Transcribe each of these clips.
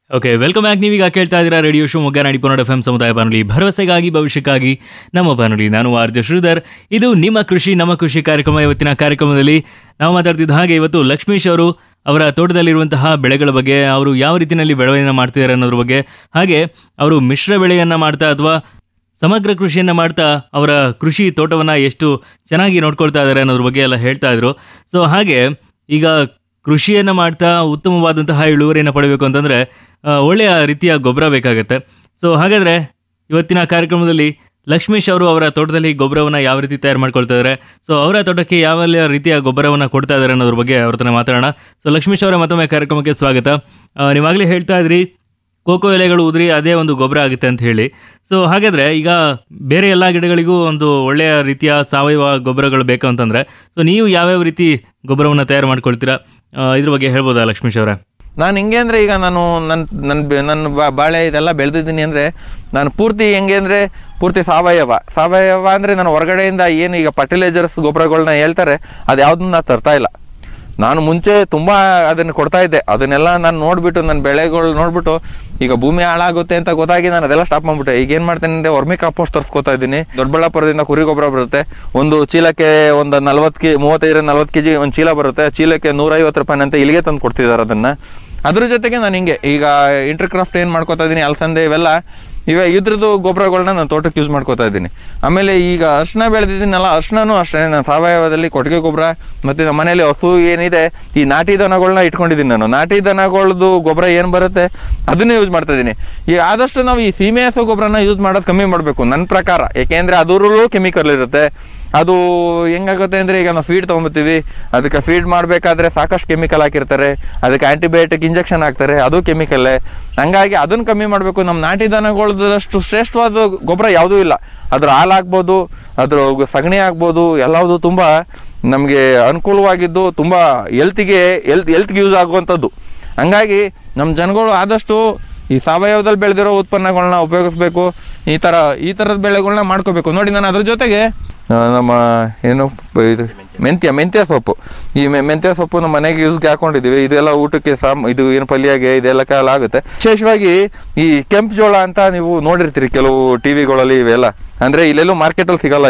Okay, welcome back. ನೀವೀಗ ಕೇಳ್ತಾ ಇದ್ದೀರಾ ರೇಡಿಯೋ ಶಿವಮೊಗ್ಗ 90.4 FM ಸಮುದಾಯ ಬಾನುಲಿ, ಭರವಸೆಗಾಗಿ ಭವಿಷ್ಯಕ್ಕಾಗಿ ನಮ್ಮ ಬಾನುಲಿ. ನಾನು ಆರ್ಜೆ ಶ್ರೀಧರ್. ಇದು ನಿಮ್ಮ ಕೃಷಿ ನಮ್ಮ ಕೃಷಿ ಕಾರ್ಯಕ್ರಮ. ಇವತ್ತಿನ ಕಾರ್ಯಕ್ರಮದಲ್ಲಿ ನಾವು ಮಾತಾಡ್ತಿದ್ದ ಹಾಗೆ ಇವತ್ತು ಲಕ್ಷ್ಮೀಶ್ ಅವರು ಅವರ ತೋಟದಲ್ಲಿರುವಂತಹ ಬೆಳೆಗಳ ಬಗ್ಗೆ, ಅವರು ಯಾವ ರೀತಿಯಲ್ಲಿ ಬೆಳವಣಿಗೆ ಮಾಡ್ತಿದ್ದಾರೆ ಅನ್ನೋದ್ರ ಬಗ್ಗೆ, ಹಾಗೆ ಅವರು ಮಿಶ್ರ ಬೆಳೆಯನ್ನು ಮಾಡ್ತಾ ಅಥವಾ ಸಮಗ್ರ ಕೃಷಿಯನ್ನು ಮಾಡ್ತಾ ಅವರ ಕೃಷಿ ತೋಟವನ್ನು ಎಷ್ಟು ಚೆನ್ನಾಗಿ ನೋಡ್ಕೊಳ್ತಾ ಇದ್ದಾರೆ ಅನ್ನೋದ್ರ ಬಗ್ಗೆ ಎಲ್ಲ ಹೇಳ್ತಾ ಇದ್ರು. ಸೊ ಹಾಗೆ ಈಗ ಕೃಷಿಯನ್ನು ಮಾಡ್ತಾ ಉತ್ತಮವಾದಂತಹ ಇಳುವರಿಯನ್ನು ಪಡೆಯಬೇಕು ಅಂತಂದರೆ ಒಳ್ಳೆಯ ರೀತಿಯ ಗೊಬ್ಬರ ಬೇಕಾಗುತ್ತೆ. ಸೊ ಹಾಗಾದರೆ ಇವತ್ತಿನ ಕಾರ್ಯಕ್ರಮದಲ್ಲಿ ಲಕ್ಷ್ಮೀಶ್ ಅವರು ಅವರ ತೋಟದಲ್ಲಿ ಗೊಬ್ಬರವನ್ನು ಯಾವ ರೀತಿ ತಯಾರು ಮಾಡ್ಕೊಳ್ತಾ ಇದ್ದಾರೆ, ಸೊ ಅವರ ತೋಟಕ್ಕೆ ಯಾವ ರೀತಿಯ ಗೊಬ್ಬರವನ್ನು ಕೊಡ್ತಾ ಇದ್ದಾರೆ ಅನ್ನೋದ್ರ ಬಗ್ಗೆ ಅವ್ರ ಹತ್ರ ಮಾತಾಡೋಣ. ಸೊ ಲಕ್ಷ್ಮೀಶ್ ಅವರ ಮತ್ತೊಮ್ಮೆ ಕಾರ್ಯಕ್ರಮಕ್ಕೆ ಸ್ವಾಗತ. ನೀವಾಗಲೇ ಹೇಳ್ತಾ ಇದ್ರಿ ಕೋಕೋ ಎಲೆಗಳು ಉದುರಿ ಅದೇ ಒಂದು ಗೊಬ್ಬರ ಆಗುತ್ತೆ ಅಂತ ಹೇಳಿ. ಸೊ ಹಾಗಾದರೆ ಈಗ ಬೇರೆ ಎಲ್ಲ ಗಿಡಗಳಿಗೂ ಒಂದು ಒಳ್ಳೆಯ ರೀತಿಯ ಸಾವಯವ ಗೊಬ್ಬರಗಳು ಬೇಕು ಅಂತಂದರೆ, ಸೊ ನೀವು ಯಾವ್ಯಾವ ರೀತಿ ಗೊಬ್ಬರವನ್ನು ತಯಾರು ಮಾಡ್ಕೊಳ್ತೀರಾ, ಇದ್ರ ಬಗ್ಗೆ ಹೇಳ್ಬೋದಾ ಲಕ್ಷ್ಮೀಶ್ ಅವರೇ? ನಾನು ಹೆಂಗೆ ಅಂದರೆ, ಈಗ ನಾನು ನನ್ನ ಬಾಳೆ ಇದೆಲ್ಲ ಬೆಳೆದಿದ್ದೀನಿ ಅಂದರೆ ನಾನು ಪೂರ್ತಿ ಹೆಂಗೆ ಅಂದರೆ ಪೂರ್ತಿ ಸಾವಯವ ಅಂದರೆ ನಾನು ಹೊರಗಡೆಯಿಂದ ಏನು ಈಗ ಫರ್ಟಿಲೈಸರ್ಸ್ ಗೊಬ್ಬರಗಳನ್ನ ಹೇಳ್ತಾರೆ ಅದು ಯಾವುದನ್ನ ತರ್ತಾ ಇಲ್ಲ. ನಾನು ಮುಂಚೆ ತುಂಬ ಅದನ್ನು ಕೊಡ್ತಾ ಇದ್ದೆ. ಅದನ್ನೆಲ್ಲ ನಾನು ನೋಡಿಬಿಟ್ಟು ನನ್ನ ಬೆಳೆಗಳು ನೋಡಿಬಿಟ್ಟು ಈಗ ಭೂಮಿ ಹಾಳಾಗುತ್ತೆ ಅಂತ ಗೊತ್ತಾಗಿ ನಾನು ಅದೆಲ್ಲ ಸ್ಟಾಪ್ ಮಾಡಿಬಿಟ್ಟೆ. ಈಗ ಏನು ಮಾಡ್ತೇನೆ ಅಂದರೆ ವರ್ಮಿ ಕಾಂಪೋಸ್ಟ್ ತರಿಸ್ಕೊತಾ ಇದ್ದೀನಿ. ದೊಡ್ಡಬಳ್ಳಾಪುರದಿಂದ ಕುರಿ ಗೊಬ್ಬರ ಬರುತ್ತೆ. ಒಂದು ಚೀಲಕ್ಕೆ ಒಂದು 35-40 kg ಒಂದು ಚೀಲ ಬರುತ್ತೆ. ಚೀಲಕ್ಕೆ 150 ರೂಪಾಯಿ ಅಂತ ಇಲ್ಲಿಗೆ ತಂದು ಕೊಡ್ತಿದ್ದಾರೆ ಅದನ್ನು. ಅದ್ರ ಜೊತೆಗೆ ನಾನು ಹಿಂಗೆ ಈಗ ಇಂಟರ್ಕ್ರಾಫ್ಟ್ ಏನು ಮಾಡ್ಕೊತಾ ಇದ್ದೀನಿ, ಅಲಸಂದೆ ಇದ್ರದ್ದು ಗೊಬ್ಬರಗಳನ್ನ ನಾನು ತೋಟಕ್ಕೆ ಯೂಸ್ ಮಾಡ್ಕೋತಾ ಇದ್ದೀನಿ. ಆಮೇಲೆ ಈಗ ಅರ್ಶಿನ ಬೆಳೆದಿದ್ದೀನಲ್ಲ, ಅರ್ಶಿನೂ ಅಷ್ಟೇ ನಾನು ಸಾವಯವದಲ್ಲಿ ಕೊಟ್ಟಿಗೆ ಗೊಬ್ಬರ ಮತ್ತು ನಮ್ಮ ಮನೇಲಿ ಹಸು ಏನಿದೆ ಈ ನಾಟಿ ದನಗಳನ್ನ ಇಟ್ಕೊಂಡಿದ್ದೀನಿ. ನಾನು ನಾಟಿ ದನಗಳದ್ದು ಗೊಬ್ಬರ ಏನು ಬರುತ್ತೆ ಅದನ್ನೇ ಯೂಸ್ ಮಾಡ್ತಾ ಇದ್ದೀನಿ. ಈಗ ಆದಷ್ಟು ನಾವು ಈ ಸೀಮೆ ಹಸು ಗೊಬ್ಬರನ ಯೂಸ್ ಮಾಡೋದು ಕಮ್ಮಿ ಮಾಡಬೇಕು ನನ್ನ ಪ್ರಕಾರ. ಯಾಕೆಂದರೆ ಅದರಲ್ಲೂ ಕೆಮಿಕಲ್ ಇರುತ್ತೆ. ಅದು ಹೆಂಗಾಗುತ್ತೆ ಅಂದರೆ, ಈಗ ನಾವು ಫೀಡ್ ತೊಗೊಂಬತ್ತೀವಿ, ಅದಕ್ಕೆ ಫೀಡ್ ಮಾಡಬೇಕಾದ್ರೆ ಸಾಕಷ್ಟು ಕೆಮಿಕಲ್ ಹಾಕಿರ್ತಾರೆ, ಅದಕ್ಕೆ ಆ್ಯಂಟಿಬಯೋಟಿಕ್ ಇಂಜೆಕ್ಷನ್ ಹಾಕ್ತಾರೆ, ಅದು ಕೆಮಿಕಲ್ಲೇ. ಹಂಗಾಗಿ ಅದನ್ನು ಕಮ್ಮಿ ಮಾಡಬೇಕು. ನಮ್ಮ ನಾಟಿ ದನಗಳದಷ್ಟು ಶ್ರೇಷ್ಠವಾದ ಗೊಬ್ಬರ ಯಾವುದೂ ಇಲ್ಲ. ಅದ್ರ ಹಾಲು ಆಗ್ಬೋದು, ಅದ್ರ ಸಗಣಿ ಆಗ್ಬೋದು, ಎಲ್ಲವುದು ತುಂಬ ನಮಗೆ ಅನುಕೂಲವಾಗಿದ್ದು ತುಂಬ ಹೆಲ್ತ್ಗೆ ಯೂಸ್ ಆಗುವಂಥದ್ದು. ಹಂಗಾಗಿ ನಮ್ಮ ಜನಗಳು ಆದಷ್ಟು ಈ ಸಾವಯವದಲ್ಲಿ ಬೆಳೆದಿರೋ ಉತ್ಪನ್ನಗಳನ್ನ ಉಪಯೋಗಿಸ್ಬೇಕು. ಈ ಥರದ ಬೆಳೆಗಳನ್ನ ಮಾಡ್ಕೋಬೇಕು. ನೋಡಿ, ನಾನು ಅದ್ರ ಜೊತೆಗೆ ನಮ್ಮ ಏನು ಇದು ಮೆಂತ್ಯ ಸೊಪ್ಪು, ಈ ಮೆಂತ್ಯ ಸೊಪ್ಪು ನಮ್ಮ ಮನೆಗೆ ಯೂಸ್ಗೆ ಹಾಕೊಂಡಿದ್ದೀವಿ. ಇದೆಲ್ಲ ಊಟಕ್ಕೆ ಇದು ಏನು ಪಲ್ಯಗೆ ಇದೆಲ್ಲ ಕಾಲ ಆಗುತ್ತೆ. ವಿಶೇಷವಾಗಿ ಈ ಕೆಂಪು ಜೋಳ ಅಂತ ನೀವು ನೋಡಿರ್ತೀರಿ ಕೆಲವು ಟಿವಿಗಳಲ್ಲಿ, ಇವೆಲ್ಲ ಅಂದರೆ ಇಲ್ಲೆಲ್ಲೂ ಮಾರ್ಕೆಟಲ್ಲಿ ಸಿಗಲ್ಲ.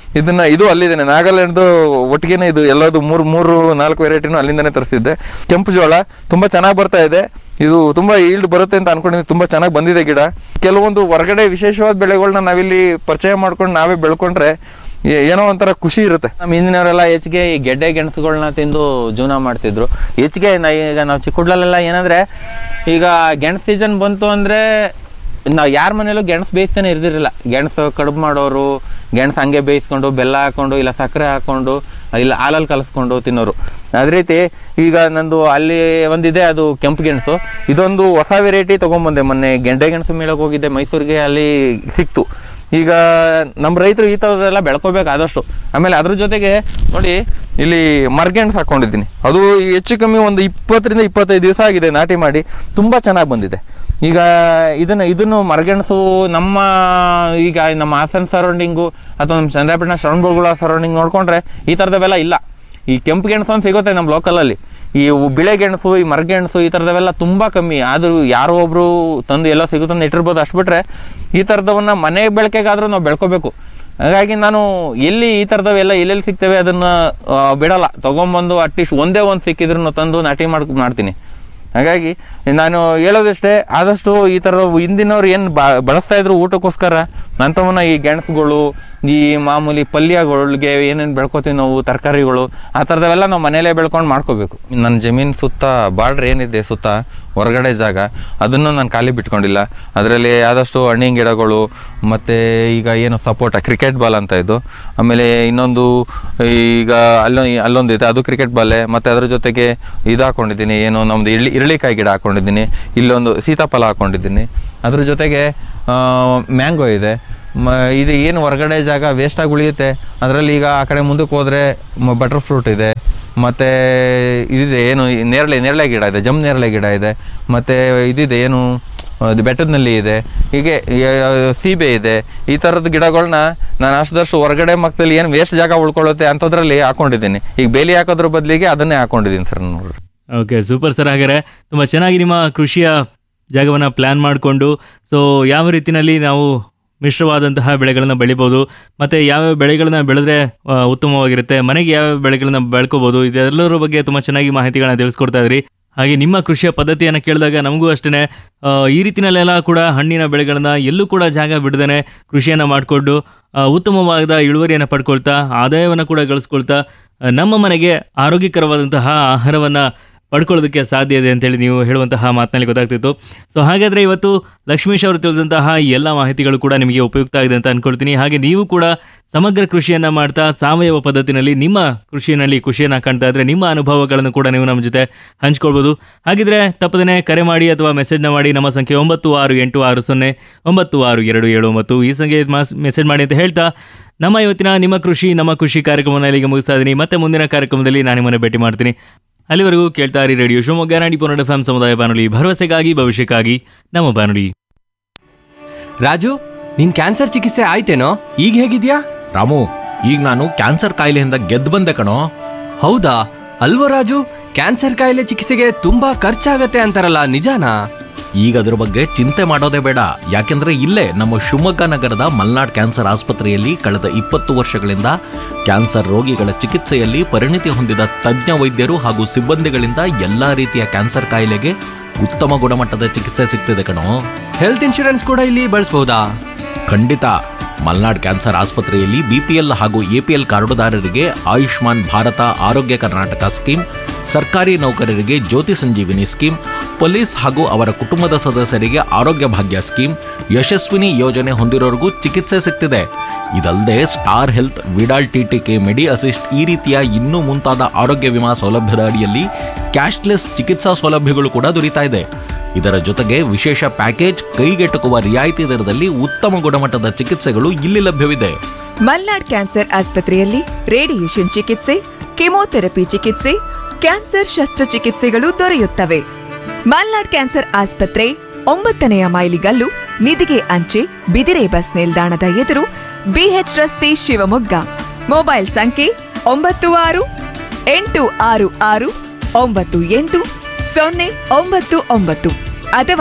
ಇದು ಅಲ್ಲಿದ್ದೇನೆ, ನಾಗಾಲ್ಯಾಂಡ್ದು ಒಟ್ಟಿಗೆ ಇದು ಎಲ್ಲದು 3-4 ವೆರೈಟಿನೂ ಅಲ್ಲಿಂದನೇ ತರಿಸಿದ್ದೆ. ಕೆಂಪು ಜೋಳ ತುಂಬ ಚೆನ್ನಾಗಿ ಬರ್ತಾ ಇದೆ. ಇದು ತುಂಬ ಈಲ್ಡ್ ಬರುತ್ತೆ ಅಂತ ಅನ್ಕೊಂಡಿದ್ದೀನಿ. ತುಂಬ ಚೆನ್ನಾಗಿ ಬಂದಿದೆ ಗಿಡ. ಕೆಲವೊಂದು ಹೊರಗಡೆ ವಿಶೇಷವಾದ ಬೆಳೆಗಳನ್ನ ನಾವಿಲ್ಲಿ ಪರಿಚಯ ಮಾಡ್ಕೊಂಡು ನಾವೇ ಬೆಳ್ಕೊಂಡ್ರೆ ಏನೋ ಒಂಥರ ಖುಷಿ ಇರುತ್ತೆ. ನಮ್ಮ ಹಿಂದಿನವರೆಲ್ಲ ಹೆಚ್ಚಿಗೆ ಈ ಗೆಡ್ಡೆ ಗೆಣಸುಗಳನ್ನ ತಿಂದು ಜೀವನ ಮಾಡ್ತಿದ್ರು. ಹೆಚ್ಚಿಗೆ ಈಗ ನಾವು ಚಿಕ್ಕುಡ್ಲಲ್ಲೆಲ್ಲ ಏನಂದರೆ, ಈಗ ಗೆಣಸು ಸೀಸನ್ ಬಂತು ಅಂದರೆ ನಾವು ಯಾರ ಮನೇಲೂ ಗೆಣಸು ಬೇಯಿಸ್ತಾನೆ ಇರ್ದಿರಲಿಲ್ಲ. ಗೆಣಸು ಕಡುಬು ಮಾಡೋರು, ಗೆಣಸು ಹಂಗೆ ಬೇಯಿಸ್ಕೊಂಡು ಬೆಲ್ಲ ಹಾಕ್ಕೊಂಡು ಇಲ್ಲ ಸಕ್ಕರೆ ಹಾಕ್ಕೊಂಡು ಇಲ್ಲ ಹಾಲಲ್ಲಿ ಕಲಿಸ್ಕೊಂಡು ತಿನ್ನೋರು. ಅದೇ ರೀತಿ ಈಗ ನಂದು ಅಲ್ಲಿ ಒಂದಿದೆ, ಅದು ಕೆಂಪು ಗೆಣಸು. ಇದೊಂದು ಹೊಸ ವೆರೈಟಿ ತೊಗೊಂಬಂದೆ ಮೊನ್ನೆ. ಗೆಡ್ಡೆ ಗೆಣಸು ಮೇಳಕ್ಕೆ ಹೋಗಿದ್ದೆ ಮೈಸೂರಿಗೆ, ಅಲ್ಲಿ ಸಿಕ್ತು. ಈಗ ನಮ್ಮ ರೈತರು ಈ ಥರದ್ದೆಲ್ಲ ಬೆಳ್ಕೋಬೇಕು ಆದಷ್ಟು. ಆಮೇಲೆ ಅದ್ರ ಜೊತೆಗೆ ನೋಡಿ, ಇಲ್ಲಿ ಮರ್ಗೆಣಸು ಹಾಕ್ಕೊಂಡಿದ್ದೀನಿ. ಅದು ಹೆಚ್ಚು ಕಮ್ಮಿ ಒಂದು 20-25 ದಿವಸ ಆಗಿದೆ ನಾಟಿ ಮಾಡಿ. ತುಂಬ ಚೆನ್ನಾಗಿ ಬಂದಿದೆ. ಈಗ ಇದನ್ನು ಮರಗೆಣಸು ಈಗ ನಮ್ಮ ಹಾಸನ ಸರೌಂಡಿಂಗು ಅಥವಾ ನಮ್ಮ ಚಂದ್ರಪಟ್ಟಣ ಶ್ರವಣಬೆಳಗೊಳ ಸರೌಂಡಿಂಗ್ ನೋಡಿಕೊಂಡ್ರೆ ಈ ಥರದವೆಲ್ಲ ಇಲ್ಲ. ಈ ಕೆಂಪು ಗೆಣಸು ಅಂತ ಸಿಗುತ್ತೆ ನಮ್ಮ ಲೋಕಲಲ್ಲಿ. ಈ ಬಿಳೆ ಗೆಣಸು, ಈ ಮರಗೆಣಸು ಈ ಥರದವೆಲ್ಲ ತುಂಬ ಕಮ್ಮಿ. ಆದರೂ ಯಾರೋ ಒಬ್ಬರು ತಂದು ಎಲ್ಲ ಸಿಗುತ್ತಂದು ಇಟ್ಟಿರ್ಬೋದು. ಅಷ್ಟು ಬಿಟ್ಟರೆ ಈ ಥರದವನ್ನ ಮನೆ ಬೆಳಕೆಗಾದರೂ ನಾವು ಬೆಳ್ಕೋಬೇಕು. ಹಾಗಾಗಿ ನಾನು ಎಲ್ಲಿ ಈ ಥರದವೆಲ್ಲ ಎಲ್ಲೆಲ್ಲಿ ಸಿಗ್ತೇವೆ ಅದನ್ನು ಬಿಡಲ್ಲ, ತೊಗೊಂಬಂದು ಅಟ್ಲೀಸ್ಟ್ ಒಂದೇ ಒಂದು ಸಿಕ್ಕಿದ್ರು ತಂದು ನಾಟಿ ಮಾಡ್ತೀನಿ. ಹಾಗಾಗಿ ನಾನು ಹೇಳೋದಷ್ಟೇ, ಆದಷ್ಟು ಈ ಥರ ಹಿಂದಿನವ್ರು ಏನು ಬಳಸ್ತಾ ಇದ್ರು ಊಟಕ್ಕೋಸ್ಕರ, ನಂತವನ್ನ ಈ ಗೆಣಸುಗಳು, ಈ ಮಾಮೂಲಿ ಪಲ್ಯಗಳಿಗೆ ಏನೇನು ಬೆಳ್ಕೊತೀವಿ ನಾವು, ತರಕಾರಿಗಳು, ಆ ಥರದವೆಲ್ಲ ನಾವು ಮನೇಲೇ ಬೆಳ್ಕೊಂಡು ಮಾಡ್ಕೋಬೇಕು. ನನ್ನ ಜಮೀನು ಸುತ್ತ ಬಾರ್ಡ್ರ್ ಏನಿದೆ, ಸುತ್ತ ಹೊರಗಡೆ ಜಾಗ, ಅದನ್ನು ನಾನು ಖಾಲಿ ಬಿಟ್ಕೊಂಡಿಲ್ಲ. ಅದರಲ್ಲಿ ಆದಷ್ಟು ಹಣ್ಣಿನ ಗಿಡಗಳು, ಮತ್ತು ಈಗ ಏನು ಸಪೋಟ ಕ್ರಿಕೆಟ್ ಬಾಲ್ ಅಂತ ಇದು, ಆಮೇಲೆ ಇನ್ನೊಂದು ಈಗ ಅಲ್ಲೊಂದಿದೆ, ಅದು ಕ್ರಿಕೆಟ್ ಬಾಲೆ. ಮತ್ತು ಅದ್ರ ಜೊತೆಗೆ ಇದು ಹಾಕ್ಕೊಂಡಿದ್ದೀನಿ, ಏನು ನಮ್ಮದು ಇರಳಿಕಾಯಿ ಗಿಡ ಹಾಕ್ಕೊಂಡಿದ್ದೀನಿ. ಇಲ್ಲೊಂದು ಸೀತಾಫಲ ಹಾಕ್ಕೊಂಡಿದ್ದೀನಿ. ಅದ್ರ ಜೊತೆಗೆ ಮ್ಯಾಂಗೋ ಇದೆ. ಇದು ಏನು ಹೊರಗಡೆ ಜಾಗ ವೇಸ್ಟಾಗಿ ಉಳಿಯುತ್ತೆ, ಅದರಲ್ಲಿ ಈಗ ಆ ಕಡೆ ಮುಂದಕ್ಕೆ ಹೋದರೆ ಬಟರ್ ಫ್ರೂಟ್ ಇದೆ, ಮತ್ತು ಇದಿದೆ ಏನು ನೇರಳೆ ಗಿಡ ಇದೆ, ನೇರಳೆ ಗಿಡ ಇದೆ, ಮತ್ತು ಇದಿದೆ ಏನು ಬೆಟ್ಟದಲ್ಲಿ ಇದೆ, ಹೀಗೆ ಸೀಬೆ ಇದೆ. ಈ ಥರದ ಗಿಡಗಳನ್ನ ನಾನು ಅಷ್ಟದಷ್ಟು ಹೊರಗಡೆ ಮಕ್ಕದಲ್ಲಿ ಏನು ವೇಸ್ಟ್ ಜಾಗ ಉಳ್ಕೊಳ್ಳುತ್ತೆ ಅಂಥದ್ರಲ್ಲಿ ಹಾಕೊಂಡಿದ್ದೀನಿ. ಈಗ ಬೇಲಿ ಹಾಕೋದ್ರ ಬದಲಿಗೆ ಅದನ್ನೇ ಹಾಕೊಂಡಿದ್ದೀನಿ ಸರ್. ನೋಡ್ರಿ. Okay, super sir. ಹಾಗಾದರೆ ತುಂಬ ಚೆನ್ನಾಗಿ ನಿಮ್ಮ ಕೃಷಿಯ ಜಾಗವನ್ನು ಪ್ಲ್ಯಾನ್ ಮಾಡಿಕೊಂಡು ಸೊ ಯಾವ ರೀತಿಯಲ್ಲಿ ನಾವು ಮಿಶ್ರವಾದಂತಹ ಬೆಳೆಗಳನ್ನು ಬೆಳಿಬೋದು ಮತ್ತು ಯಾವ್ಯಾವ ಬೆಳೆಗಳನ್ನ ಬೆಳೆದ್ರೆ ಉತ್ತಮವಾಗಿರುತ್ತೆ, ಮನೆಗೆ ಯಾವ್ಯಾವ ಬೆಳೆಗಳನ್ನ ಬೆಳ್ಕೋಬೋದು, ಇದೆಲ್ಲರ ಬಗ್ಗೆ ತುಂಬ ಚೆನ್ನಾಗಿ ಮಾಹಿತಿಗಳನ್ನ ತಿಳಿಸ್ಕೊಡ್ತಾ ಇದ್ರಿ. ಹಾಗೆ ನಿಮ್ಮ ಕೃಷಿಯ ಪದ್ಧತಿಯನ್ನು ಕೇಳಿದಾಗ ನಮಗೂ ಅಷ್ಟೇ ಈ ರೀತಿಯಲ್ಲೆಲ್ಲ ಕೂಡ ಹಣ್ಣಿನ ಬೆಳೆಗಳನ್ನ ಎಲ್ಲೂ ಕೂಡ ಜಾಗ ಬಿಡದೇ ಕೃಷಿಯನ್ನು ಮಾಡಿಕೊಂಡು ಉತ್ತಮವಾದ ಇಳುವರಿಯನ್ನು ಪಡ್ಕೊಳ್ತಾ ಆದಾಯವನ್ನು ಕೂಡ ಗಳಿಸ್ಕೊಳ್ತಾ ನಮ್ಮ ಮನೆಗೆ ಆರೋಗ್ಯಕರವಾದಂತಹ ಆಹಾರವನ್ನು ಪಡ್ಕೊಳ್ಳೋದಕ್ಕೆ ಸಾಧ್ಯ ಇದೆ ಅಂತೇಳಿ ನೀವು ಹೇಳುವಂತಹ ಮಾತಿನಲ್ಲಿ ಗೊತ್ತಾಗ್ತಿತ್ತು. ಸೊ ಹಾಗಾದರೆ ಇವತ್ತು ಲಕ್ಷ್ಮೀಶ್ ಅವರು ತಿಳಿದಂತಹ ಎಲ್ಲ ಮಾಹಿತಿಗಳು ಕೂಡ ನಿಮಗೆ ಉಪಯುಕ್ತ ಆಗಿದೆ ಅಂತ ಅಂದ್ಕೊಳ್ತೀನಿ. ಹಾಗೆ ನೀವು ಕೂಡ ಸಮಗ್ರ ಕೃಷಿಯನ್ನು ಮಾಡ್ತಾ ಸಾವಯವ ಪದ್ಧತಿನಲ್ಲಿ ನಿಮ್ಮ ಕೃಷಿಯಲ್ಲಿ ಖುಷಿಯನ್ನು ಕಾಣ್ತಾ ಇದ್ರೆ ನಿಮ್ಮ ಅನುಭವಗಳನ್ನು ಕೂಡ ನೀವು ನಮ್ಮ ಜೊತೆ ಹಂಚ್ಕೊಳ್ಬೋದು. ಹಾಗಿದ್ರೆ ತಪ್ಪದೇ ಕರೆ ಮಾಡಿ ಅಥವಾ ಮೆಸೇಜ್ನ ಮಾಡಿ. ನಮ್ಮ ಸಂಖ್ಯೆ 9686096279 ಈ ಸಂಖ್ಯೆ ಮೆಸೇಜ್ ಮಾಡಿ ಅಂತ ಹೇಳ್ತಾ ನಮ್ಮ ಇವತ್ತಿನ ನಿಮ್ಮ ಕೃಷಿ ನಮ್ಮ ಖುಷಿ ಕಾರ್ಯಕ್ರಮವನ್ನು ಇಲ್ಲಿಗೆ ಮುಗಿಸ್ತಾ ಇದ್ದೀನಿ. ಮತ್ತೆ ಮುಂದಿನ ಕಾರ್ಯಕ್ರಮದಲ್ಲಿ ನಾನು ನಿಮ್ಮನ್ನು ಭೇಟಿ ಮಾಡ್ತೀನಿ. ಅಲ್ಲಿವರೆಗೂ ಕೇಳ್ತಾ ಇರಿ ರೇಡಿಯೋ ಶಿವಮೊಗ್ಗ 90.1 FM ಸಮುದಾಯ ಬಾನುಲಿ, ಭರವಸೆಗಾಗಿ ಭವಿಷ್ಯಕ್ಕಾಗಿ ನಮ್ಮ ಬಾನುಲಿ. ರಾಜು, ನಿನ್ ಕ್ಯಾನ್ಸರ್ ಚಿಕಿತ್ಸೆ ಆಯ್ತೇನೋ? ಈಗ ಹೇಗಿದ್ಯಾ? ರಾಮು, ಈಗ ನಾನು ಕ್ಯಾನ್ಸರ್ ಕಾಯಿಲೆಯಿಂದ ಗೆದ್ದು ಬಂದೆ ಕಣೋ. ಹೌದಾ? ಅಲ್ವೋ ರಾಜು, ಕ್ಯಾನ್ಸರ್ ಕಾಯಿಲೆ ಚಿಕಿತ್ಸೆಗೆ ತುಂಬಾ ಖರ್ಚಾಗತ್ತೆ ಅಂತಾರಲ್ಲ, ನಿಜಾನಾ? ಈಗ ಅದ್ರ ಬಗ್ಗೆ ಚಿಂತೆ ಮಾಡೋದೇ ಬೇಡ. ಯಾಕೆಂದ್ರೆ ಇಲ್ಲೇ ನಮ್ಮ ಶಿವಮೊಗ್ಗ ನಗರದ ಮಲ್ನಾಡ್ ಕ್ಯಾನ್ಸರ್ ಆಸ್ಪತ್ರೆಯಲ್ಲಿ ಕಳೆದ 20 ವರ್ಷಗಳಿಂದ ಕ್ಯಾನ್ಸರ್ ರೋಗಿಗಳ ಚಿಕಿತ್ಸೆಯಲ್ಲಿ ಪರಿಣಿತಿ ಹೊಂದಿದ ತಜ್ಞ ವೈದ್ಯರು ಹಾಗೂ ಸಿಬ್ಬಂದಿಗಳಿಂದ ಎಲ್ಲಾ ರೀತಿಯ ಕ್ಯಾನ್ಸರ್ ಕಾಯಿಲೆಗೆ ಉತ್ತಮ ಗುಣಮಟ್ಟದ ಚಿಕಿತ್ಸೆ ಸಿಗ್ತಿದೆ ಕಣೋ. ಹೆಲ್ತ್ ಇನ್ಶೂರೆನ್ಸ್ ಕೂಡ ಇಲ್ಲಿ ಬಳಸಬಹುದಾ? ಖಂಡಿತ. ಮಲ್ನಾಡ್ ಕ್ಯಾನ್ಸರ್ ಆಸ್ಪತ್ರೆಯಲ್ಲಿ BPL ಹಾಗೂ APL ಕಾರ್ಡುದಾರರಿಗೆ ಆಯುಷ್ಮಾನ್ ಭಾರತ ಆರೋಗ್ಯ ಕರ್ನಾಟಕ ಸ್ಕೀಮ್, ಸರ್ಕಾರಿ ನೌಕರರಿಗೆ ಜ್ಯೋತಿ ಸಂಜೀವಿನಿ ಸ್ಕೀಮ್, ಪೊಲೀಸ್ ಹಾಗೂ ಅವರ ಕುಟುಂಬದ ಸದಸ್ಯರಿಗೆ ಆರೋಗ್ಯ ಭಾಗ್ಯ ಸ್ಕೀಮ್, ಯಶಸ್ವಿನಿ ಯೋಜನೆ ಹೊಂದಿರೋರಿಗೂ ಚಿಕಿತ್ಸೆ ಸಿಗ್ತಿದೆ. ಇದಲ್ಲದೆ ಸ್ಟಾರ್ ಹೆಲ್ತ್, ವಿಡಾಲ್ TTK, ಮೆಡಿ ಅಸಿಸ್ಟ್ ಈ ರೀತಿಯ ಇನ್ನೂ ಮುಂತಾದ ಆರೋಗ್ಯ ವಿಮಾ ಸೌಲಭ್ಯದ ಅಡಿಯಲ್ಲಿ ಕ್ಯಾಶ್ಲೆಸ್ ಚಿಕಿತ್ಸಾ ಸೌಲಭ್ಯಗಳು ಕೂಡ ದೊರೀತಾ ಇದೆ. ಇದರ ಜೊತೆಗೆ ವಿಶೇಷ ಪ್ಯಾಕೇಜ್, ಕೈಗೆಟುಕುವ ರಿಯಾಯಿತಿ ದರದಲ್ಲಿ ಉತ್ತಮ ಗುಣಮಟ್ಟದ ಚಿಕಿತ್ಸೆಗಳು ಇಲ್ಲಿ ಲಭ್ಯವಿದೆ. ಮಲ್ನಾಡ್ ಕ್ಯಾನ್ಸರ್ ಆಸ್ಪತ್ರೆಯಲ್ಲಿ ರೇಡಿಯೇಷನ್ ಚಿಕಿತ್ಸೆ, ಕೆಮೊಥೆರಪಿ ಚಿಕಿತ್ಸೆ, ಕ್ಯಾನ್ಸರ್ ಶಸ್ತ್ರಚಿಕಿತ್ಸೆಗಳು ದೊರೆಯುತ್ತವೆ. ಮಲ್ನಾಡ್ ಕ್ಯಾನ್ಸರ್ ಆಸ್ಪತ್ರೆ 9ನೇ ಮೈಲಿಗಲ್ಲು, ನಿಧಿಗೆ ಅಂಚೆ, ಬಿದಿರೆ ಬಸ್ ನಿಲ್ದಾಣದ ಎದುರು, BH ರಸ್ತೆ, ಶಿವಮೊಗ್ಗ. ಮೊಬೈಲ್ ಸಂಖ್ಯೆ 9666988099 ಅಥವಾ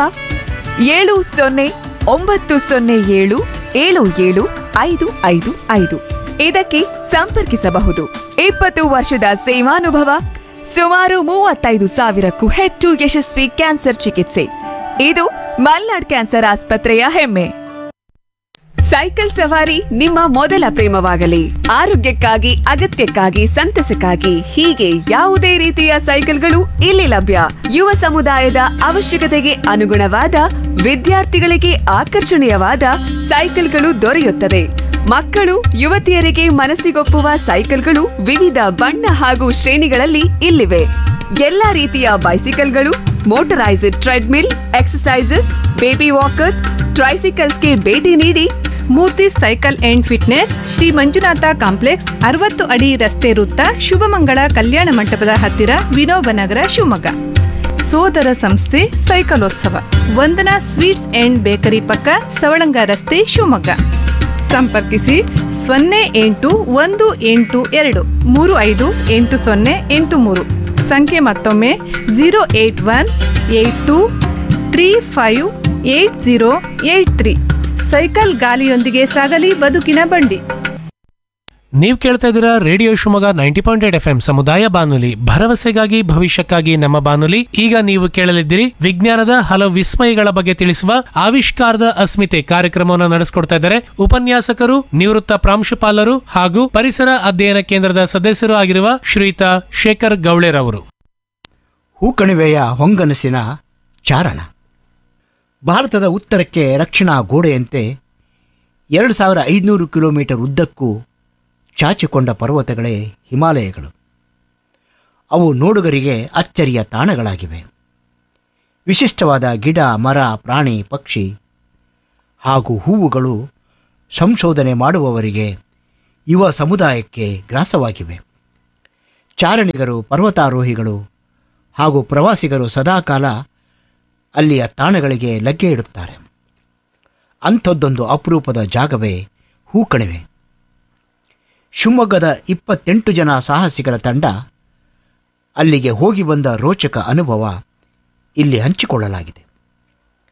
7090077755. ಇದಕ್ಕೆ ಸಂಪರ್ಕಿಸಬಹುದು. 20 ವರ್ಷದ ಸೇವಾನುಭವ, ಸುಮಾರು 35,000ಕ್ಕೂ ಹೆಚ್ಚು ಯಶಸ್ವಿ ಕ್ಯಾನ್ಸರ್ ಚಿಕಿತ್ಸೆ. ಇದು ಮಲ್ನಾಡ್ ಕ್ಯಾನ್ಸರ್ ಆಸ್ಪತ್ರೆಯ ಹೆಮ್ಮೆ. ಸೈಕಲ್ ಸವಾರಿ ನಿಮ್ಮ ಮೊದಲ ಪ್ರೇಮವಾಗಲಿ. ಆರೋಗ್ಯಕ್ಕಾಗಿ, ಅಗತ್ಯಕ್ಕಾಗಿ, ಸಂತಸಕ್ಕಾಗಿ ಹೀಗೆ ಯಾವುದೇ ರೀತಿಯ ಸೈಕಲ್ಗಳು ಇಲ್ಲಿ ಲಭ್ಯ. ಯುವ ಸಮುದಾಯದ ಅವಶ್ಯಕತೆಗೆ ಅನುಗುಣವಾದ, ವಿದ್ಯಾರ್ಥಿಗಳಿಗೆ ಆಕರ್ಷಣೀಯವಾದ ಸೈಕಲ್ಗಳು ದೊರೆಯುತ್ತದೆ. ಮಕ್ಕಳು, ಯುವತಿಯರಿಗೆ ಮನಸ್ಸಿಗೊಪ್ಪುವ ಸೈಕಲ್ಗಳು ವಿವಿಧ ಬಣ್ಣ ಹಾಗೂ ಶ್ರೇಣಿಗಳಲ್ಲಿ ಇಲ್ಲಿವೆ. ಎಲ್ಲಾ ರೀತಿಯ ಬೈಸಿಕಲ್ಗಳು, motorised treadmill, exercises, baby walkers, ಟ್ರೈಸಿಕಲ್ಸ್ಗೆ ಭೇಟಿ ನೀಡಿ. ಮೂರ್ತಿ cycle and fitness, Shri Manjunatha complex, 60 ಅಡಿ ರಸ್ತೆ ವೃತ್ತ, ಶುಭಮಂಗಳ ಕಲ್ಯಾಣ ಮಂಟಪದ ಹತ್ತಿರ, ವಿನೋಬನಗರ, ಶಿವಮೊಗ್ಗ. ಸೋದರ ಸಂಸ್ಥೆ ಸೈಕಲೋತ್ಸವ, ವಂದನಾ ಸ್ವೀಟ್ಸ್ ಅಂಡ್ ಬೇಕರಿ ಪಕ್ಕ, ಸವಳಂಗ ರಸ್ತೆ, ಶಿವಮೊಗ್ಗ. ಸಂಪರ್ಕಿಸಿ 081823580883. ಸಂಖ್ಯೆ ಮತ್ತೊಮ್ಮೆ 08182358083. ಸೈಕಲ್ ಗಾಲಿಯೊಂದಿಗೆ ಸಾಗಲಿ ಬದುಕಿನ ಬಂಡಿ. ನೀವು ಕೇಳ್ತಾ ಇದ್ದೀರಾ ರೇಡಿಯೋ ಶಿವಮೊಗ್ಗ 90.8 FM ಸಮುದಾಯ ಬಾನುಲಿ, ಭರವಸೆಗಾಗಿ ಭವಿಷ್ಯಕ್ಕಾಗಿ ನಮ್ಮ ಬಾನುಲಿ. ಈಗ ನೀವು ಕೇಳಲಿದ್ದೀರಿ ವಿಜ್ಞಾನದ ಹಲವು ವಿಸ್ಮಯಗಳ ಬಗ್ಗೆ ತಿಳಿಸುವ ಆವಿಷ್ಕಾರದ ಅಸ್ಮಿತೆ ಕಾರ್ಯಕ್ರಮವನ್ನು ನಡೆಸಿಕೊಡ್ತಾ ಇದ್ದಾರೆ ಉಪನ್ಯಾಸಕರು, ನಿವೃತ್ತ ಪ್ರಾಂಶುಪಾಲರು ಹಾಗೂ ಪರಿಸರ ಅಧ್ಯಯನ ಕೇಂದ್ರದ ಸದಸ್ಯರು ಆಗಿರುವ ಶ್ರೀಯುತ ಶೇಖರ್ ಗೌಳೆರವರು. ಹೂಕಣಿವೆಯ ಹೊಂಗನಸಿನ ಚಾರಣ. ಭಾರತದ ಉತ್ತರಕ್ಕೆ ರಕ್ಷಣಾ ಗೋಡೆಯಂತೆ 2500 ಕಿಲೋಮೀಟರ್ ಉದ್ದಕ್ಕೂ ಚಾಚಿಕೊಂಡ ಪರ್ವತಗಳೇ ಹಿಮಾಲಯಗಳು. ಅವು ನೋಡುಗರಿಗೆ ಅಚ್ಚರಿಯ ತಾಣಗಳಾಗಿವೆ. ವಿಶಿಷ್ಟವಾದ ಗಿಡ, ಮರ, ಪ್ರಾಣಿ, ಪಕ್ಷಿ ಹಾಗೂ ಹೂವುಗಳು ಸಂಶೋಧನೆ ಮಾಡುವವರಿಗೆ ಯುವ ಸಮುದಾಯಕ್ಕೆ ಗ್ರಾಸವಾಗಿವೆ. ಚಾರಣಿಗರು, ಪರ್ವತಾರೋಹಿಗಳು ಹಾಗೂ ಪ್ರವಾಸಿಗರು ಸದಾಕಾಲ ಅಲ್ಲಿಯ ತಾಣಗಳಿಗೆ ಲಗ್ಗೆ ಇಡುತ್ತಾರೆ. ಅಂಥದ್ದೊಂದು ಅಪರೂಪದ ಜಾಗವೇ ಹೂಕಣಿವೆ. ಶಿವಮೊಗ್ಗದ 28 ಜನ ಸಾಹಸಿಗರ ತಂಡ ಅಲ್ಲಿಗೆ ಹೋಗಿ ಬಂದ ರೋಚಕ ಅನುಭವ ಇಲ್ಲಿ ಹಂಚಿಕೊಳ್ಳಲಾಗಿದೆ.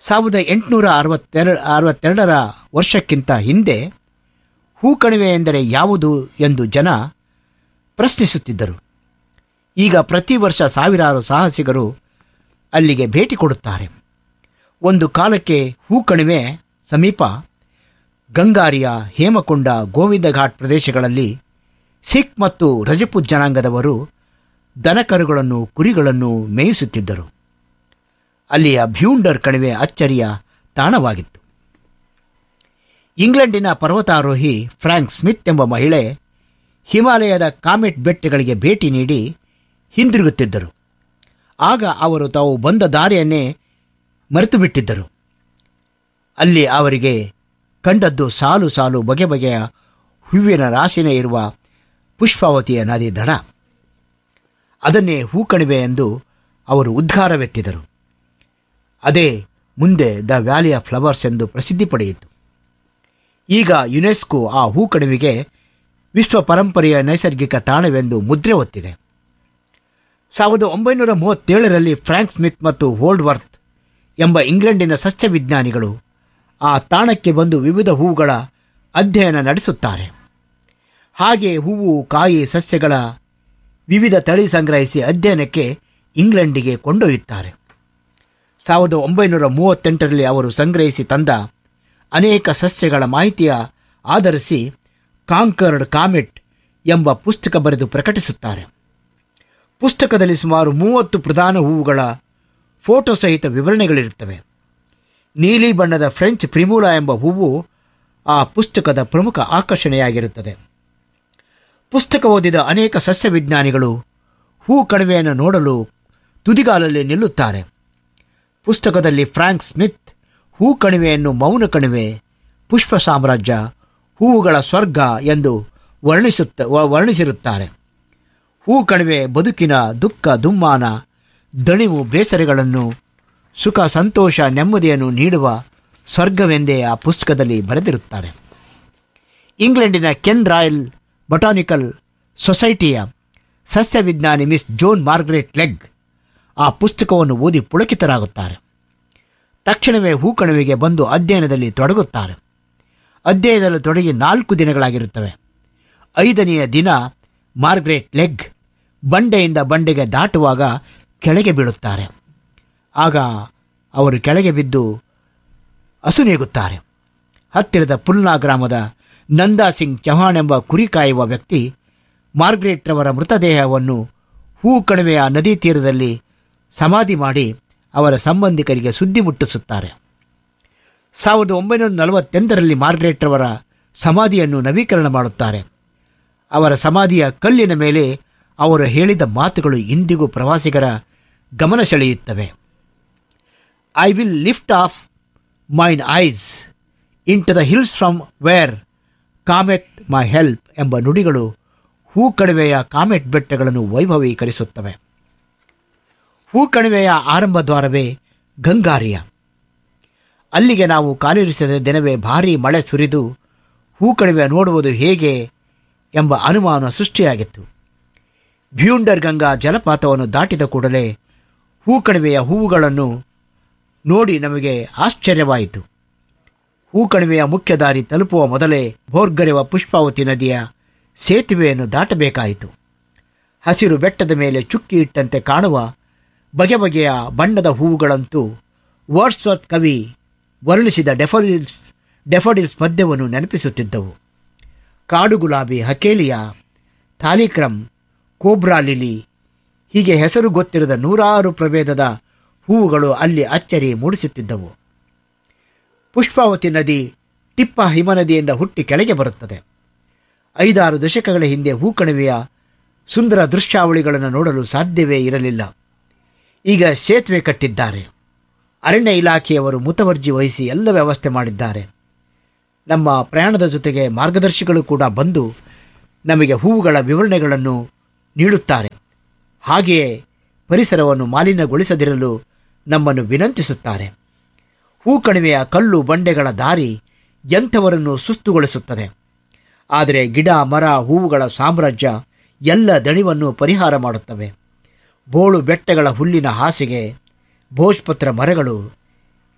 1862 ವರ್ಷಕ್ಕಿಂತ ಹಿಂದೆ ಹೂಕಣಿವೆ ಎಂದರೆ ಯಾವುದು ಎಂದು ಜನ ಪ್ರಶ್ನಿಸುತ್ತಿದ್ದರು. ಈಗ ಪ್ರತಿ ವರ್ಷ ಸಾವಿರಾರು ಸಾಹಸಿಗರು ಅಲ್ಲಿಗೆ ಭೇಟಿ ಕೊಡುತ್ತಾರೆ. ಒಂದು ಕಾಲಕ್ಕೆ ಹೂಕಣಿವೆ ಸಮೀಪ ಗಂಗಾರಿಯ, ಹೇಮಕೊಂಡ, ಗೋವಿಂದ ಘಾಟ್ ಪ್ರದೇಶಗಳಲ್ಲಿ ಸಿಖ್ ಮತ್ತು ರಜಪೂತ್ ಜನಾಂಗದವರು ದನಕರುಗಳನ್ನು, ಕುರಿಗಳನ್ನು ಮೇಯಿಸುತ್ತಿದ್ದರು. ಅಲ್ಲಿಯ ಭ್ಯೂಂಡರ್ ಕಣಿವೆ ಅಚ್ಚರಿಯ ತಾಣವಾಗಿತ್ತು. ಇಂಗ್ಲೆಂಡಿನ ಪರ್ವತಾರೋಹಿ ಫ್ರಾಂಕ್ ಸ್ಮಿತ್ ಎಂಬ ಮಹಿಳೆ ಹಿಮಾಲಯದ ಕಾಮೆಟ್ ಬೆಟ್ಟಗಳಿಗೆ ಭೇಟಿ ನೀಡಿ ಹಿಂದಿರುಗುತ್ತಿದ್ದರು. ಆಗ ಅವರು ತಾವು ಬಂದ ದಾರಿಯನ್ನೇ ಮರೆತು ಬಿಟ್ಟಿದ್ದರು. ಅಲ್ಲಿ ಅವರಿಗೆ ಕಂಡದ್ದು ಸಾಲು ಸಾಲು ಬಗೆ ಬಗೆಯ ಹೂವಿನ ರಾಶಿನೇ ಇರುವ ಪುಷ್ಪಾವತಿಯ ನದಿ ದಡ. ಅದನ್ನೇ ಹೂಕಣಿವೆ ಎಂದು ಅವರು ಉದ್ಗಾರವೆತ್ತಿದರು. ಅದೇ ಮುಂದೆ ದ ವ್ಯಾಲಿ ಆಫ್ ಫ್ಲವರ್ಸ್ ಎಂದು ಪ್ರಸಿದ್ಧಿ ಪಡೆಯಿತು. ಈಗ ಯುನೆಸ್ಕೋ ಆ ಹೂಕಣಿವೆಗೆ ವಿಶ್ವ ಪರಂಪರೆಯ ನೈಸರ್ಗಿಕ ತಾಣವೆಂದು ಮುದ್ರೆ ಒತ್ತಿದೆ. 1937ರಲ್ಲಿ ಫ್ರಾಂಕ್ ಸ್ಮಿತ್ ಮತ್ತು ಹೋಲ್ಡ್ವರ್ತ್ ಎಂಬ ಇಂಗ್ಲೆಂಡಿನ ಸಸ್ಯವಿಜ್ಞಾನಿಗಳು ಆ ತಾಣಕ್ಕೆ ಬಂದು ವಿವಿಧ ಹೂವುಗಳ ಅಧ್ಯಯನ ನಡೆಸುತ್ತಾರೆ. ಹಾಗೆ ಹೂವು, ಕಾಯಿ, ಸಸ್ಯಗಳ ವಿವಿಧ ತಳಿ ಸಂಗ್ರಹಿಸಿ ಅಧ್ಯಯನಕ್ಕೆ ಇಂಗ್ಲೆಂಡಿಗೆ ಕೊಂಡೊಯ್ಯುತ್ತಾರೆ. 1938ರಲ್ಲಿ ಅವರು ಸಂಗ್ರಹಿಸಿ ತಂದ ಅನೇಕ ಸಸ್ಯಗಳ ಮಾಹಿತಿಯ ಆಧರಿಸಿ ಕಾಂಕರ್ಡ್ ಕಾಮೆಟ್ ಎಂಬ ಪುಸ್ತಕ ಬರೆದು ಪ್ರಕಟಿಸುತ್ತಾರೆ. ಪುಸ್ತಕದಲ್ಲಿ ಸುಮಾರು 30 ಪ್ರಧಾನ ಹೂವುಗಳ ಫೋಟೋ ಸಹಿತ ವಿವರಣೆಗಳಿರುತ್ತವೆ. ನೀಲಿ ಬಣ್ಣದ ಫ್ರೆಂಚ್ ಪ್ರಿಮೂಲಾ ಎಂಬ ಹೂವು ಆ ಪುಸ್ತಕದ ಪ್ರಮುಖ ಆಕರ್ಷಣೆಯಾಗಿರುತ್ತದೆ. ಪುಸ್ತಕ ಓದಿದ ಅನೇಕ ಸಸ್ಯವಿಜ್ಞಾನಿಗಳು ಹೂ ಕಣಿವೆಯನ್ನು ನೋಡಲು ತುದಿಗಾಲಲ್ಲಿ ನಿಲ್ಲುತ್ತಾರೆ. ಪುಸ್ತಕದಲ್ಲಿ ಫ್ರಾಂಕ್ ಸ್ಮಿತ್ ಹೂ ಕಣಿವೆಯನ್ನು ಮೌನ ಕಣಿವೆ, ಪುಷ್ಪ ಸಾಮ್ರಾಜ್ಯ, ಹೂವುಗಳ ಸ್ವರ್ಗ ಎಂದು ವರ್ಣಿಸಿರುತ್ತಾರೆ. ಹೂ ಕಣಿವೆ ಬದುಕಿನ ದುಃಖ, ದುಮ್ಮಾನ, ದಣಿವು, ಬೇಸರಗಳನ್ನು, ಸುಖ, ಸಂತೋಷ, ನೆಮ್ಮದಿಯನ್ನು ನೀಡುವ ಸ್ವರ್ಗವೆಂದೇ ಆ ಪುಸ್ತಕದಲ್ಲಿ ಬರೆದಿರುತ್ತಾರೆ. ಇಂಗ್ಲೆಂಡಿನ Ken royal botanical ಸೊಸೈಟಿಯ ಸಸ್ಯವಿಜ್ಞಾನಿ miss zone Margaret leg ಆ ಪುಸ್ತಕವನ್ನು ಓದಿ ಪುಳಕಿತರಾಗುತ್ತಾರೆ. ತಕ್ಷಣವೇ ಹೂಕಣಿವೆಗೆ ಬಂದು ಅಧ್ಯಯನದಲ್ಲಿ ತೊಡಗುತ್ತಾರೆ. ಅಧ್ಯಯನದಲ್ಲಿ ತೊಡಗಿ 4 ದಿನಗಳಾಗಿರುತ್ತವೆ. 5ನೆಯ ದಿನ ಮಾರ್ಗರೆಟ್ ಲೆಗ್ ಬಂಡೆಯಿಂದ ಬಂಡೆಗೆ ದಾಟುವಾಗ ಕೆಳಗೆ ಬೀಳುತ್ತಾರೆ. ಆಗ ಅವರು ಕೆಳಗೆ ಬಿದ್ದು ಅಸುನೀಗುತ್ತಾರೆ. ಹತ್ತಿರದ ಪುಲ್ನಾ ಗ್ರಾಮದ ನಂದಾ ಸಿಂಗ್ ಚೌಹಾಣ್ ಎಂಬ ಕುರಿ ಕಾಯುವ ವ್ಯಕ್ತಿ ಮಾರ್ಗರೆಟ್ ರವರ ಮೃತದೇಹವನ್ನು ಹೂ ಕಣಿವೆಯ ನದಿ ತೀರದಲ್ಲಿ ಸಮಾಧಿ ಮಾಡಿ ಅವರ ಸಂಬಂಧಿಕರಿಗೆ ಸುದ್ದಿ ಮುಟ್ಟಿಸುತ್ತಾರೆ. 1948ರಲ್ಲಿ ಮಾರ್ಗರೆಟ್ ರವರ ಸಮಾಧಿಯನ್ನು ನವೀಕರಣ ಮಾಡುತ್ತಾರೆ. ಅವರ ಸಮಾಧಿಯ ಕಲ್ಲಿನ ಮೇಲೆ ಅವರು ಹೇಳಿದ ಮಾತುಗಳು ಇಂದಿಗೂ ಪ್ರವಾಸಿಗರ ಗಮನ ಸೆಳೆಯುತ್ತವೆ. I will lift off main ice in to the hills from where comet my help ಎಂಬ ನುಡಿಗಳು ಹೂ ಕಣಿವೆಯ ಕಾಮೆಟ್ ಬೆಟ್ಟಗಳನ್ನು ವೈಭವೀಕರಿಸುತ್ತವೆ. ಹೂ ಕಣಿವೆಯ ಆರಂಭ ದ್ವಾರವೇ ಗಂಗಾರಿಯ. ಅಲ್ಲಿಗೆ ನಾವು ಕಾಲಿರಿಸಿದ ದಿನವೇ ಭಾರೀ ಮಳೆ ಸುರಿದು ಹೂ ಕಣಿವೆ ನೋಡುವುದು ಹೇಗೆ ಎಂಬ ಅನುಮಾನ ಸೃಷ್ಟಿಯಾಗಿತ್ತು. ಭ್ಯೂಂಡರ್ ಗಂಗಾ ಜಲಪಾತವನ್ನು ದಾಟಿದ ಕೂಡಲೇ ಹೂ ಕಣಿವೆಯ ಹೂವುಗಳನ್ನು ನೋಡಿ ನಮಗೆ ಆಶ್ಚರ್ಯವಾಯಿತು. ಹೂ ಕಣಿವೆಯ ಮುಖ್ಯ ದಾರಿ ತಲುಪುವ ಮೊದಲೇ ಭೋರ್ಗರೆವ ಪುಷ್ಪಾವತಿ ನದಿಯ ಸೇತುವೆಯನ್ನು ದಾಟಬೇಕಾಯಿತು. ಹಸಿರು ಬೆಟ್ಟದ ಮೇಲೆ ಚುಕ್ಕಿ ಇಟ್ಟಂತೆ ಕಾಣುವ ಬಗೆ ಬಗೆಯ ಬಣ್ಣದ ಹೂವುಗಳಂತೂ ವರ್ಡ್ಸ್ವರ್ತ್ ಕವಿ ವರ್ಣಿಸಿದ ಡೆಫೋಡಿಲ್ಸ್ ಪದ್ಯವನ್ನು ನೆನಪಿಸುತ್ತಿದ್ದವು. ಕಾಡು ಗುಲಾಬಿ, ಹಕೇಲಿಯಾ, ಥಾಲಿಕ್ರಮ್, ಕೋಬ್ರಾ ಲಿಲಿ ಹೀಗೆ ಹೆಸರು ಗೊತ್ತಿರದ 100 ಪ್ರಭೇದದ ಹೂವುಗಳು ಅಲ್ಲಿ ಅಚ್ಚರಿ ಮೂಡಿಸುತ್ತಿದ್ದವು. ಪುಷ್ಪಾವತಿ ನದಿ ಟಿಪ್ಪ ಹಿಮನದಿಯಿಂದ ಹುಟ್ಟಿ ಕೆಳಗೆ ಬರುತ್ತದೆ. 5-6 ದಶಕಗಳ ಹಿಂದೆ ಹೂಕಣಿವೆಯ ಸುಂದರ ದೃಶ್ಯಾವಳಿಗಳನ್ನು ನೋಡಲು ಸಾಧ್ಯವೇ ಇರಲಿಲ್ಲ. ಈಗ ಸೇತುವೆ ಕಟ್ಟಿದ್ದಾರೆ. ಅರಣ್ಯ ಇಲಾಖೆಯವರು ಮುತುವರ್ಜಿ ವಹಿಸಿ ಎಲ್ಲ ವ್ಯವಸ್ಥೆ ಮಾಡಿದ್ದಾರೆ. ನಮ್ಮ ಪ್ರಯಾಣದ ಜೊತೆಗೆ ಮಾರ್ಗದರ್ಶಿಗಳು ಕೂಡ ಬಂದು ನಮಗೆ ಹೂವುಗಳ ವಿವರಣೆಗಳನ್ನು ನೀಡುತ್ತಾರೆ. ಹಾಗೆಯೇ ಪರಿಸರವನ್ನು ಮಾಲಿನ್ಯಗೊಳಿಸದಿರಲು ನಮ್ಮನ್ನು ವಿನಂತಿಸುತ್ತಾರೆ. ಹೂಕಣಿವೆಯ ಕಲ್ಲು ಬಂಡೆಗಳ ದಾರಿ ಎಂಥವರನ್ನು ಸುಸ್ತುಗೊಳಿಸುತ್ತದೆ. ಆದರೆ ಗಿಡ, ಮರ, ಹೂವುಗಳ ಸಾಮ್ರಾಜ್ಯ ಎಲ್ಲ ದಣಿವನ್ನು ಪರಿಹಾರ ಮಾಡುತ್ತವೆ. ಬೋಳು ಬೆಟ್ಟಗಳ ಹುಲ್ಲಿನ ಹಾಸಿಗೆ, ಭೋಜ್ಪತ್ರ ಮರಗಳು,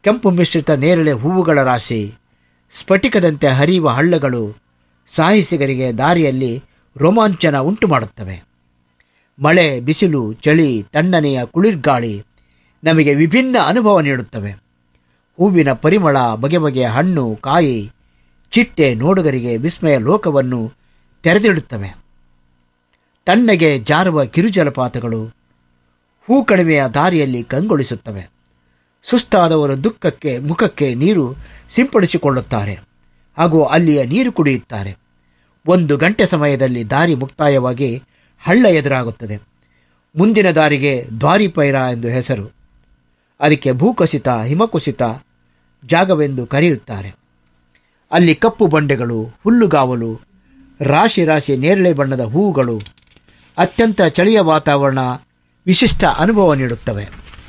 ಕೆಂಪು ಮಿಶ್ರಿತ ನೇರಳೆ ಹೂವುಗಳ ರಾಶಿ, ಸ್ಫಟಿಕದಂತೆ ಹರಿಯುವ ಹಳ್ಳಗಳು ಸಾಹಸಿಗರಿಗೆ ದಾರಿಯಲ್ಲಿ ರೋಮಾಂಚನ ಉಂಟು ಮಾಡುತ್ತವೆ. ಮಳೆ, ಬಿಸಿಲು, ಚಳಿ, ತಣ್ಣನೆಯ ಕುಳಿರ್ಗಾಳಿ ನಮಗೆ ವಿಭಿನ್ನ ಅನುಭವ ನೀಡುತ್ತವೆ. ಹೂವಿನ ಪರಿಮಳ, ಬಗೆ ಬಗೆಯ ಹಣ್ಣು, ಕಾಯಿ, ಚಿಟ್ಟೆ ನೋಡುಗರಿಗೆ ವಿಸ್ಮಯ ಲೋಕವನ್ನು ತೆರೆದಿಡುತ್ತವೆ. ತಣ್ಣಗೆ ಜಾರುವ ಕಿರುಜಲಪಾತಗಳು ಹೂ ಕಣಿವೆಯ ದಾರಿಯಲ್ಲಿ ಕಂಗೊಳಿಸುತ್ತವೆ. ಸುಸ್ತಾದವರು ಮುಖಕ್ಕೆ ನೀರು ಸಿಂಪಡಿಸಿಕೊಳ್ಳುತ್ತಾರೆ ಹಾಗೂ ಅಲ್ಲಿಯ ನೀರು ಕುಡಿಯುತ್ತಾರೆ. 1 ಗಂಟೆ ಸಮಯದಲ್ಲಿ ದಾರಿ ಮುಕ್ತಾಯವಾಗಿ ಹಳ್ಳ ಎದುರಾಗುತ್ತದೆ. ಮುಂದಿನ ದಾರಿಗೆ ದ್ವಾರಿಪೈರ ಎಂದು ಹೆಸರು. ಅದಕ್ಕೆ ಭೂಕುಸಿತ, ಹಿಮಕುಸಿತ ಜಾಗವೆಂದು ಕರೆಯುತ್ತಾರೆ. ಅಲ್ಲಿ ಕಪ್ಪು ಬಂಡೆಗಳು, ಹುಲ್ಲುಗಾವಲು, ರಾಶಿ ರಾಶಿ ನೇರಳೆ ಬಣ್ಣದ ಹೂವುಗಳು, ಅತ್ಯಂತ ಚಳಿಯ ವಾತಾವರಣ ವಿಶಿಷ್ಟ ಅನುಭವ ನೀಡುತ್ತವೆ.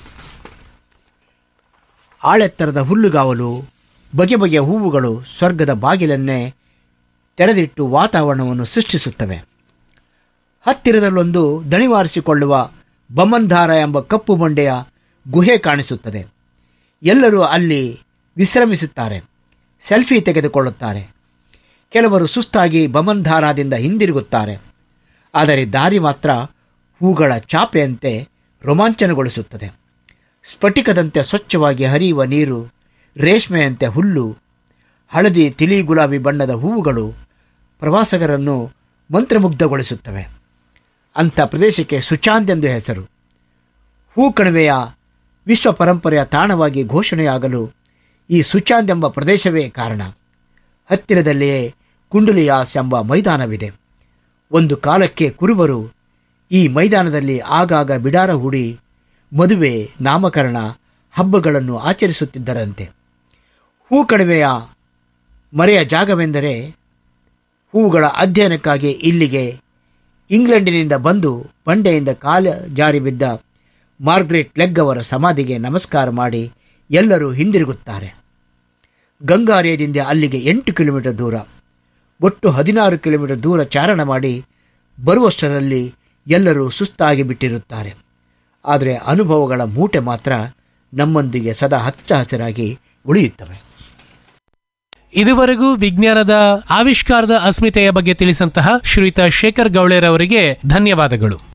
ಆಳೆತ್ತರದ ಹುಲ್ಲುಗಾವಲು, ಬಗೆ ಬಗೆಯ ಹೂವುಗಳು ಸ್ವರ್ಗದ ಬಾಗಿಲನ್ನೇ ತೆರೆದಿಟ್ಟು ವಾತಾವರಣವನ್ನು ಸೃಷ್ಟಿಸುತ್ತವೆ. ಹತ್ತಿರದಲ್ಲೊಂದು ದಣಿವಾರಿಸಿಕೊಳ್ಳುವ ಬಮನ್ಧಾರ ಎಂಬ ಕಪ್ಪು ಬಂಡೆಯ ಗುಹೆ ಕಾಣಿಸುತ್ತದೆ. ಎಲ್ಲರೂ ಅಲ್ಲಿ ವಿಶ್ರಮಿಸುತ್ತಾರೆ, ಸೆಲ್ಫಿ ತೆಗೆದುಕೊಳ್ಳುತ್ತಾರೆ. ಕೆಲವರು ಸುಸ್ತಾಗಿ ಬಮನ್ಧಾರಾದಿಂದ ಹಿಂದಿರುಗುತ್ತಾರೆ. ಆದರೆ ದಾರಿ ಮಾತ್ರ ಹೂಗಳ ಚಾಪೆಯಂತೆ ರೋಮಾಂಚನಗೊಳಿಸುತ್ತದೆ. ಸ್ಫಟಿಕದಂತೆ ಸ್ವಚ್ಛವಾಗಿ ಹರಿಯುವ ನೀರು, ರೇಷ್ಮೆಯಂತೆ ಹುಲ್ಲು, ಹಳದಿ, ತಿಳಿ ಗುಲಾಬಿ ಬಣ್ಣದ ಹೂವುಗಳು ಪ್ರವಾಸಿಗರನ್ನು ಮಂತ್ರಮುಗ್ಧಗೊಳಿಸುತ್ತವೆ. ಅಂಥ ಪ್ರದೇಶಕ್ಕೆ ಸುಚಾಂದ್ ಎಂದು ಹೆಸರು. ಹೂ ಕಣಿವೆಯ ವಿಶ್ವ ಪರಂಪರೆಯ ತಾಣವಾಗಿ ಘೋಷಣೆಯಾಗಲು ಈ ಸುಚಾಂದ್ ಎಂಬ ಪ್ರದೇಶವೇ ಕಾರಣ. ಹತ್ತಿರದಲ್ಲಿಯೇ ಕುಂಡಲಿಯಾಸ್ ಎಂಬ ಮೈದಾನವಿದೆ. ಒಂದು ಕಾಲಕ್ಕೆ ಕುರುಬರು ಈ ಮೈದಾನದಲ್ಲಿ ಆಗಾಗ ಬಿಡಾರ ಹೂಡಿ ಮದುವೆ, ನಾಮಕರಣ ಹಬ್ಬಗಳನ್ನು ಆಚರಿಸುತ್ತಿದ್ದರಂತೆ. ಹೂ ಕಣಿವೆಯ ಮರೆಯ ಜಾಗವೆಂದರೆ ಹೂವುಗಳ ಅಧ್ಯಯನಕ್ಕಾಗಿ ಇಲ್ಲಿಗೆ ಇಂಗ್ಲೆಂಡಿನಿಂದ ಬಂದು ಬಂಡೆಯಿಂದ ಕಾಲ ಜಾರಿ ಬಿದ್ದ ಮಾರ್ಗ್ರೆಟ್ ಲೆಗ್ ಅವರ ಸಮಾಧಿಗೆ ನಮಸ್ಕಾರ ಮಾಡಿ ಎಲ್ಲರೂ ಹಿಂದಿರುಗುತ್ತಾರೆ. ಗಂಗಾರೇದಿಂದ ಅಲ್ಲಿಗೆ 8 ಕಿಲೋಮೀಟರ್ ದೂರ, ಒಟ್ಟು 16 ಕಿಲೋಮೀಟರ್ ದೂರ ಚಾರಣ ಮಾಡಿ ಬರುವಷ್ಟರಲ್ಲಿ ಎಲ್ಲರೂ ಸುಸ್ತಾಗಿ ಬಿಟ್ಟಿರುತ್ತಾರೆ. ಆದರೆ ಅನುಭವಗಳ ಮೂಟೆ ಮಾತ್ರ ನಮ್ಮೊಂದಿಗೆ ಸದಾ ಹಚ್ಚ ಹಸಿರಾಗಿ ಉಳಿಯುತ್ತವೆ. ಇದುವರೆಗೂ ವಿಜ್ಞಾನದ ಆವಿಷ್ಕಾರದ ಅಸ್ಮಿತೆಯ ಬಗ್ಗೆ ತಿಳಿಸಂತಹ ಶ್ರೀಯುತ ಶೇಖರ್ ಗೌಳೇರ್ ಅವರಿಗೆ ಧನ್ಯವಾದಗಳು.